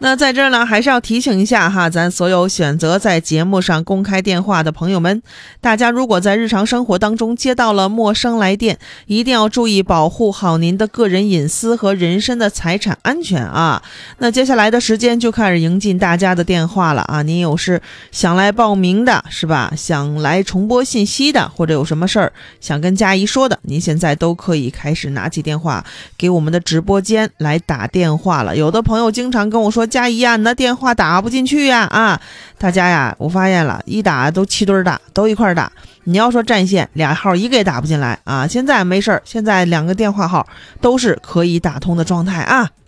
那在这儿呢，还是要提醒一下哈，咱所有选择在节目上公开电话的朋友们，大家如果在日常生活当中接到了陌生来电，一定要注意保护好您的个人隐私和人身的财产安全啊。那接下来的时间就开始迎进大家的电话了啊，您有是想来报名的是吧？想来重播信息的，或者有什么事儿想跟佳怡说的，您现在都可以开始拿起电话给我们的直播间来打电话了。有的朋友经常跟我说，佳怡呀，你的电话打不进去呀啊！大家呀，我发现了，一打都7对打，都一块打。你要说占线，俩号一个也打不进来啊！现在没事儿，现在2个电话号都是可以打通的状态啊。